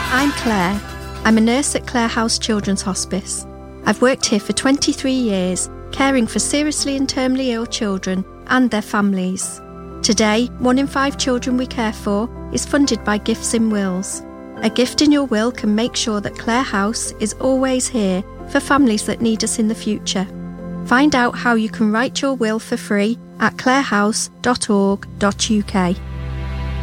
I'm Claire. I'm a nurse at Clare House Children's Hospice. I've worked here for 23 years, caring for seriously and terminally ill children and their families. Today, 1 in 5 children we care for is funded by Gifts in Wills. A gift in your will can make sure that Clare House is always here for families that need us in the future. Find out how you can write your will for free at clarehouse.org.uk.